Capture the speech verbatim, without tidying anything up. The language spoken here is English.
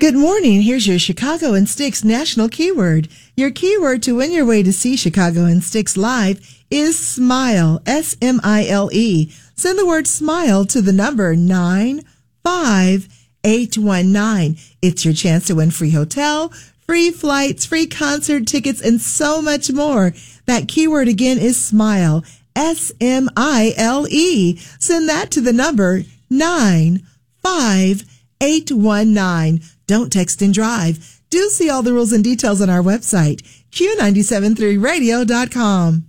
Good morning. Here's your Chicago and Sticks national keyword. Your keyword to win your way to see Chicago and Sticks live is SMILE, S M I L E. Send the word SMILE to the number nine five eight one nine. It's your chance to win free hotel, free flights, free concert tickets, and so much more. That keyword again is SMILE, S M I L E. Send that to the number nine five eight one nine. Don't text and drive. Do see all the rules and details on our website, Q nine seven three radio dot com.